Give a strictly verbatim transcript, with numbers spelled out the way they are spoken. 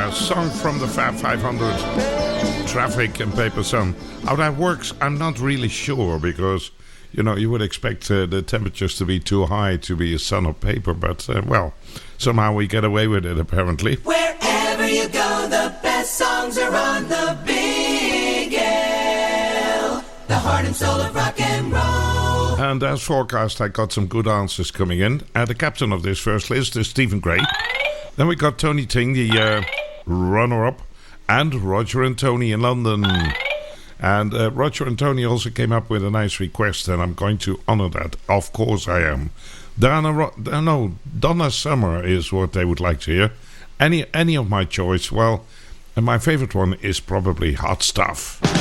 a song from the Fab five hundred, Traffic and Paper Sun. How that works, I'm not really sure, because, you know, you would expect uh, the temperatures to be too high to be a sun of paper, but, uh, well, somehow we get away with it, apparently. Wherever you go, the best songs are on the Big L, the heart and soul of rock and roll. And as forecast, I got some good answers coming in. Uh, the captain of this first list is Stephen Gray. Then we got Tony Ting, the uh, runner-up, and Roger and Tony in London. And uh, Roger and Tony also came up with a nice request, and I'm going to honor that. Of course I am. Donna, Ro- no, Donna Summer is what they would like to hear. Any, any of my choice. Well, and my favorite one is probably Hot Stuff.